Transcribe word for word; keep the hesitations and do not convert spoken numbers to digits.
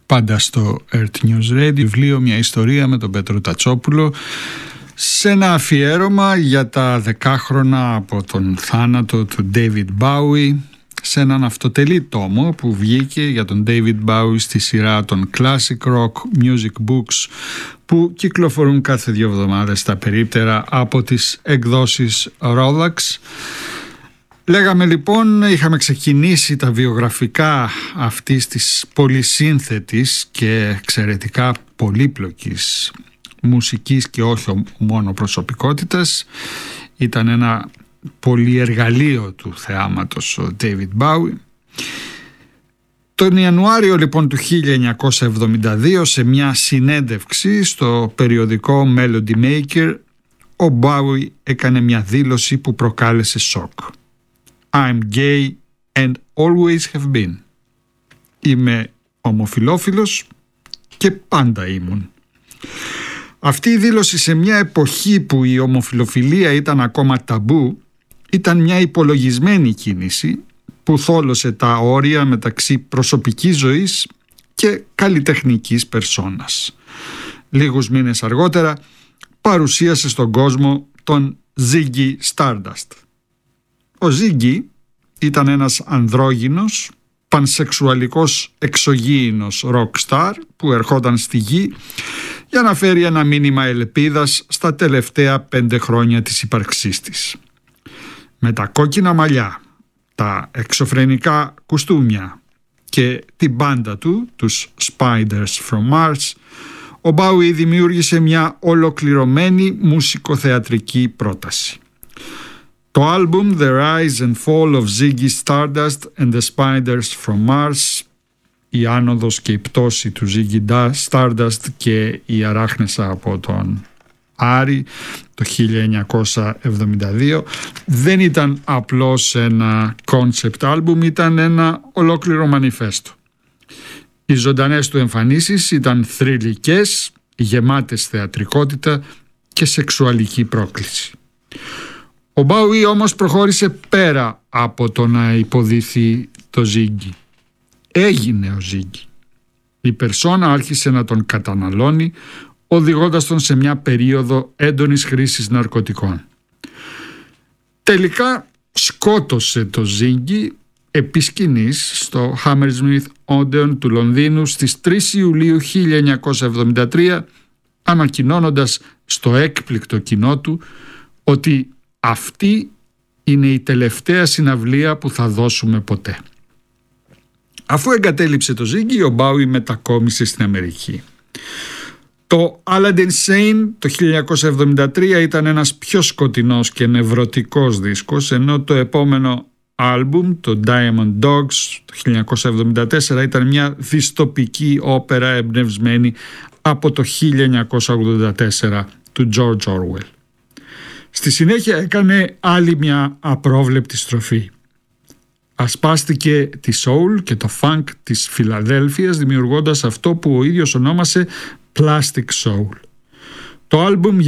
πάντα στο Earth News Radio, βιβλίο «Μια ιστορία» με τον Πέτρο Τατσόπουλο, σε ένα αφιέρωμα για τα δεκάχρονα από τον θάνατο του David Bowie, σε έναν αυτοτελή τόμο που βγήκε για τον David Bowie στη σειρά των Classic Rock Music Books που κυκλοφορούν κάθε δύο εβδομάδες στα περίπτερα από τις εκδόσεις Rolex. Λέγαμε λοιπόν, είχαμε ξεκινήσει τα βιογραφικά αυτής της πολυσύνθετης και εξαιρετικά πολύπλοκης μουσικής και όχι μόνο προσωπικότητας. Ήταν ένα πολυεργαλείο του θεάματος ο David Bowie. Τον Ιανουάριο λοιπόν του χίλια εννιακόσια εβδομήντα δύο, σε μια συνέντευξη στο περιοδικό Melody Maker, ο Bowie έκανε μια δήλωση που προκάλεσε σοκ. I'm gay and always have been. Είμαι ομοφυλόφιλος και πάντα ήμουν. Αυτή η δήλωση σε μια εποχή που η ομοφυλοφιλία ήταν ακόμα ταμπού ήταν μια υπολογισμένη κίνηση που θόλωσε τα όρια μεταξύ προσωπικής ζωής και καλλιτεχνικής περσόνας. Λίγους μήνες αργότερα παρουσίασε στον κόσμο τον Ziggy Stardust. Ο Ziggy ήταν ένας ανδρόγυνος, πανσεξουαλικός εξωγήινος rock star που ερχόταν στη γη για να φέρει ένα μήνυμα ελπίδας στα τελευταία πέντε χρόνια της ύπαρξής της. Με τα κόκκινα μαλλιά, τα εξωφρενικά κουστούμια και την μπάντα του, τους Spiders from Mars, ο Bowie δημιούργησε μια ολοκληρωμένη μουσικοθεατρική πρόταση. Το άλμπουμ The Rise and Fall of Ziggy Stardust and the Spiders from Mars, η άνοδος και η πτώση του Ziggy Stardust και η αράχνησα από τον Άρη το χίλια εννιακόσια εβδομήντα δύο, δεν ήταν απλώς ένα concept άλμπουμ, ήταν ένα ολόκληρο μανιφέστο. Οι ζωντανές του εμφανίσεις ήταν θρυλικές, γεμάτες θεατρικότητα και σεξουαλική πρόκληση. Ο Bowie όμως προχώρησε πέρα από το να υποδηθεί το Ziggy. Έγινε ο Ziggy. Η περσόνα άρχισε να τον καταναλώνει, οδηγώντας τον σε μια περίοδο έντονης χρήσης ναρκωτικών. Τελικά σκότωσε το Ziggy επί σκηνής στο Hammersmith Odeon του Λονδίνου στις τρεις Ιουλίου χίλια εννιακόσια εβδομήντα τρία, ανακοινώνοντας στο έκπληκτο κοινό του ότι αυτή είναι η τελευταία συναυλία που θα δώσουμε ποτέ. Αφού εγκατέλειψε το Ziggy, ο Bowie μετακόμισε στην Αμερική. Το Aladdin Sane το χίλια εννιακόσια εβδομήντα τρία ήταν ένας πιο σκοτεινός και νευρωτικός δίσκος, ενώ το επόμενο άλμπουμ, το Diamond Dogs το χίλια εννιακόσια εβδομήντα τέσσερα, ήταν μια δυστοπική όπερα εμπνευσμένη από το χίλια εννιακόσια ογδόντα τέσσερα του George Orwell. Στη συνέχεια έκανε άλλη μια απρόβλεπτη στροφή. Ασπάστηκε τη soul και το funk της Φιλαδέλφειας, δημιουργώντας αυτό που ο ίδιος ονόμασε Plastic Soul. Το άλμπουμ